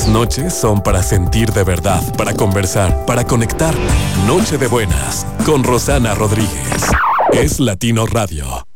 noches son para sentir de verdad, para conversar, para conectar. Noche de buenas con Rosana Rodríguez. Es Latino Radio.